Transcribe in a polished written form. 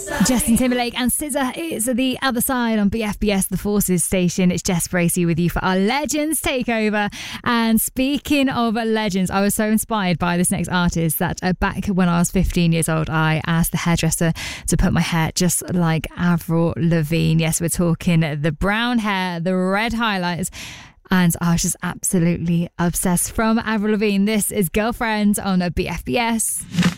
Justin Timberlake and SZA is The Other Side on BFBS, the Forces station. It's Jess Bracey with you for our Legends Takeover. And speaking of legends, I was so inspired by this next artist that back when I was 15 years old, I asked the hairdresser to put my hair just like Avril Lavigne. Yes, we're talking the brown hair, the red highlights. And I was just absolutely obsessed. From Avril Lavigne, this is Girlfriend on a BFBS.